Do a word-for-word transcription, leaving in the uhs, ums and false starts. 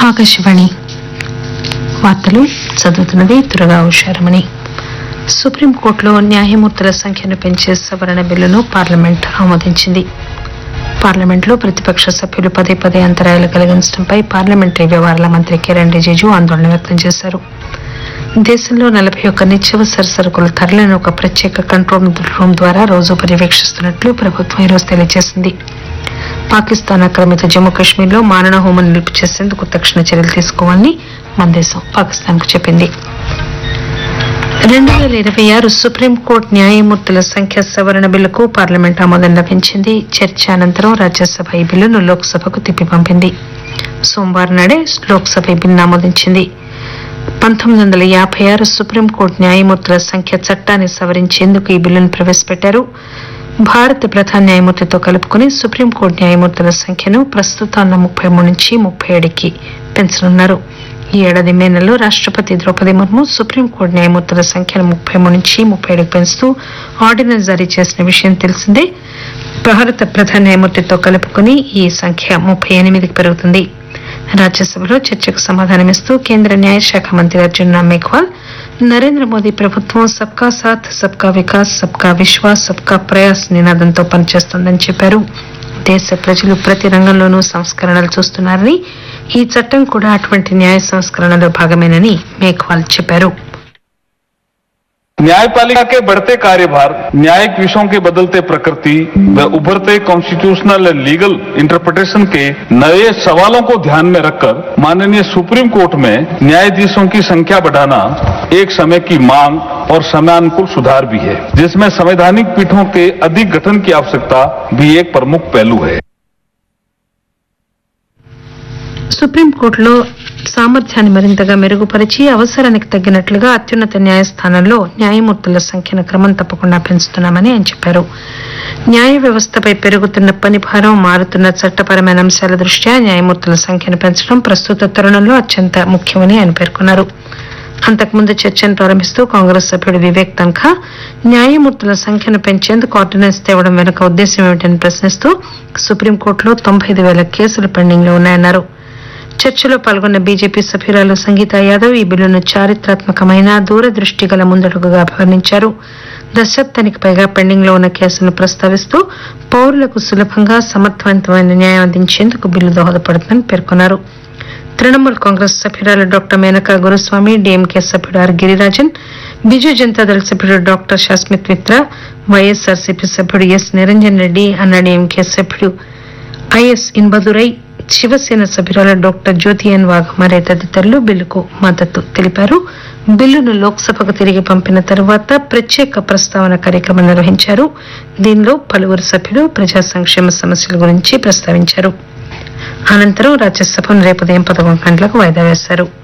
ఆకాశవాణి వార్తలు చదువుతున్నది దుర్గా ఉషారమణి. సుప్రీంకోర్టులో న్యాయమూర్తుల సంఖ్యను పెంచే సవరణ బిల్లును పార్లమెంట్ ఆమోదించింది. పార్లమెంట్లో ప్రతిపక్ష సభ్యులు పదే పదే అంతరాయాలు కలిగించడంపై పార్లమెంటరీ వ్యవహారాల మంత్రి కిరణ్ రిజిజు ఆందోళన వ్యక్తం చేశారు. దేశంలో నలభై ఒక్క నిత్యావసర సరుకుల ధరలను ఒక ప్రత్యేక కంట్రోల్ రూమ్ ద్వారా రోజు పర్యవేక్షిస్తున్నట్లు ప్రభుత్వం ఈరోజు తెలియజేసింది. పాకిస్తాన్ ఆక్రమిత జమ్మూ కశ్మీర్లో మారణ హోమం నిలుపు చేసేందుకు తక్షణ చర్యలు తీసుకోవాలని మన దేశం పాకిస్తాన్కు చెప్పింది. రెండు వేల ఇరవై ఆరు సుప్రీంకోర్టు న్యాయమూర్తుల సంఖ్య సవరణ బిల్లుకు పార్లమెంట్ ఆమోదం లభించింది. చర్చ అనంతరం రాజ్యసభ ఈ బిల్లును లోక్సభకు తిప్పి పంపింది. సోమవారం నాడే లోక్సభ ఈ బిల్లును ఆమోదించింది. పంతొమ్మిది వందల యాభై ఆరు సుప్రీంకోర్టు న్యాయమూర్తుల సంఖ్య చట్టాన్ని సవరించేందుకు ఈ బిల్లును ప్రవేశపెట్టారు. భారత ప్రధాన న్యాయమూర్తితో కలుపుకుని సుప్రీంకోర్టు న్యాయమూర్తుల సంఖ్యను ప్రస్తుతం ఉన్న ముప్పై మూడు నుంచి ముప్పై ఏడుకి పెంచనున్నారు. ఈ ఏడాది మే నెలలో రాష్టపతి ద్రౌపది ముర్ము సుప్రీంకోర్టు న్యాయమూర్తుల సంఖ్యను ముప్పై మూడు నుంచి ముప్పై ఏడుకు పెంచుతూ ఆర్డినెన్స్ జారీ చేసిన విషయం తెలిసిందే. భారత ప్రధాన న్యాయమూర్తితో కలుపుకుని ఈ సంఖ్య ముప్పై ఎనిమిదికి పెరుగుతుంది. రాజ్యసభలో చర్చకు సమాధానమిస్తూ కేంద్ర న్యాయశాఖ మంత్రి అర్జున్ రామ్ మేఘ్వాల్ నరేంద్ర మోదీ ప్రభుత్వం సబ్కా సాథ్ సబ్కా వికాస్ సబ్కా విశ్వాస్ సబ్కా ప్రయాస్ నినాదంతో పనిచేస్తోందని చెప్పారు. దేశ ప్రజలు ప్రతి రంగంలోనూ సంస్కరణలు చూస్తున్నారని, ఈ చట్టం కూడా అటువంటి న్యాయ సంస్కరణలో భాగమేనని మేఘ్వాల్ చెప్పారు. न्यायपालिका के बढ़ते कार्यभार, न्यायिक विषयों के बदलते प्रकृति व उभरते कॉन्स्टिट्यूशनल एंड लीगल इंटरप्रिटेशन के नए सवालों को ध्यान में रखकर माननीय सुप्रीम कोर्ट में न्यायाधीशों की संख्या बढ़ाना एक समय की मांग और समयानुकूल सुधार भी है, जिसमें संवैधानिक पीठों के अधिक गठन की आवश्यकता भी एक प्रमुख पहलू है. సుప్రీంకోర్టులో సామర్థ్యాన్ని మరింతగా మెరుగుపరిచి అవసరానికి తగ్గినట్లుగా అత్యున్నత న్యాయస్థానంలో న్యాయమూర్తుల సంఖ్యను క్రమం తప్పకుండా పెంచుతున్నామని ఆయన చెప్పారు. న్యాయ వ్యవస్థపై పెరుగుతున్న పనిభారం, మారుతున్న చట్టపరమైన అంశాల దృష్ట్యా న్యాయమూర్తుల సంఖ్యను పెంచడం ప్రస్తుత తరుణంలో అత్యంత ముఖ్యమని ఆయన పేర్కొన్నారు. అంతకుముందు చర్చను ప్రారంభిస్తూ కాంగ్రెస్ సభ్యుడు వివేక్ తన్ఖా న్యాయమూర్తుల సంఖ్యను పెంచేందుకు ఆర్డినెన్స్ తేవడం వెనుక ఉద్దేశం ఏమిటని ప్రశ్నిస్తూ సుప్రీంకోర్టులో తొంభై ఐదు వేల కేసులు పెండింగ్ లో ఉన్నాయన్నారు. చర్చలో పాల్గొన్న బీజేపీ సభ్యురాలు సంగీతా యాదవ్ ఈ బిల్లును చారిత్రాత్మకమైన దూరదృష్టి గల ముందడుగుగా అభివర్ణించారు. దశాబ్దానికి పైగా పెండింగ్ లో ఉన్న కేసులను ప్రస్తావిస్తూ పౌరులకు సులభంగా సమర్థవంతమైన న్యాయం అందించేందుకు బిల్లు దోహదపడుతుందని పేర్కొన్నారు. తృణమూల్ కాంగ్రెస్ సభ్యురాలు డాక్టర్ మేనకా గురుస్వామి, డీఎంకే సభ్యుడు ఆర్ గిరిరాజన్, బిజు జనతాదళ సభ్యుడు డాక్టర్ శాస్మిత్ మిత్రా, వైఎస్ఆర్సీపీ సభ్యుడు ఎస్ నిరంజన్ రెడ్డి, అన్నాడీఎంకే సభ్యుడు ఐఎస్ ఇన్బదురై, శివసేన సభ్యురాలు డాక్టర్ జ్యోతి ఎన్ వాఘమారే తదితరులు బిల్లుకు మద్దతు తెలిపారు. బిల్లును లోక్సభకు తిరిగి పంపిన తర్వాత ప్రత్యేక ప్రస్తావన కార్యక్రమం నిర్వహించారు. దీనిలో పలువురు సభ్యులు ప్రజా సంక్షేమ సమస్యల గురించి ప్రస్తావించారు. అనంతరం రాజ్యసభను రేపు ఉదయం పదకొండు గంటలకు వాయిదా వేశారు.